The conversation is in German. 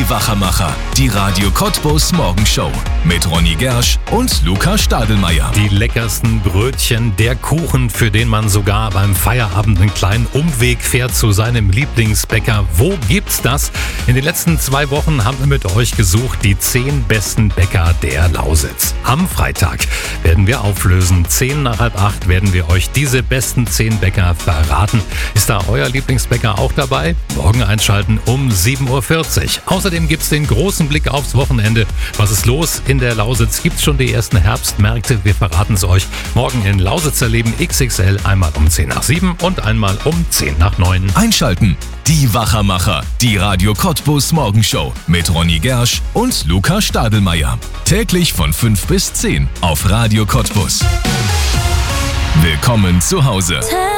Die Wachermacher, die Radio Cottbus Morgenshow mit Ronny Gersch und Luca Stadelmeier. Die leckersten Brötchen, der Kuchen, für den man sogar beim Feierabend einen kleinen Umweg fährt zu seinem Lieblingsbäcker. Wo gibt's das? In den letzten 2 Wochen haben wir mit euch gesucht, die 10 besten Bäcker der Lausitz. Am Freitag werden wir auflösen. 7:50 werden wir euch diese besten 10 Bäcker verraten. Ist da euer Lieblingsbäcker auch dabei? Morgen einschalten um 7:40 Uhr. Außerdem gibt's den großen Blick aufs Wochenende. Was ist los in der Lausitz? Gibt's schon die ersten Herbstmärkte? Wir verraten es euch morgen in Lausitzer Leben XXL, einmal um 7:10 und einmal um 8:50. Einschalten. Die Wachermacher, die Radio Cottbus Morgenshow mit Ronny Gersch und Luca Stadelmeier. Täglich von 5 bis 10 auf Radio Cottbus. Willkommen zu Hause.